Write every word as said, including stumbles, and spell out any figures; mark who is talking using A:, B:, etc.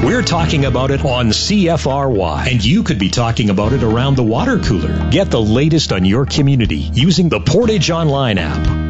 A: We're talking about it on C F R Y, and you could be talking about it around the water cooler. Get the latest on your community using the Portage Online app.